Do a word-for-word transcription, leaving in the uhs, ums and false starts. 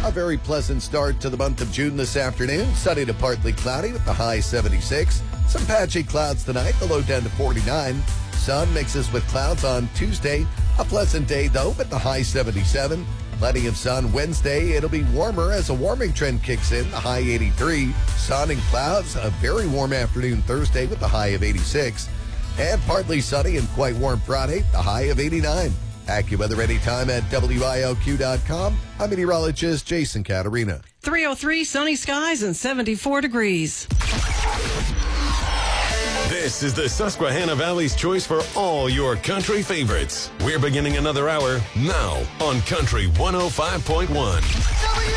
A very pleasant start to the month of June this afternoon. Sunny to partly cloudy with the high seventy-six. Some patchy clouds tonight, the low down to forty-nine. Sun mixes with clouds on Tuesday. A pleasant day, though, with the high seventy-seven. Plenty of sun Wednesday. It'll be warmer as a warming trend kicks in, the high eighty-three. Sun and clouds, a very warm afternoon Thursday with the high of eighty-six. And partly sunny and quite warm Friday, the high of eighty-nine. AccuWeather anytime at W I L Q dot com. I'm meteorologist Jason Caterina. three oh three, sunny skies and seventy-four degrees. This is the Susquehanna Valley's choice for all your country favorites. We're beginning another hour now on Country one oh five point one.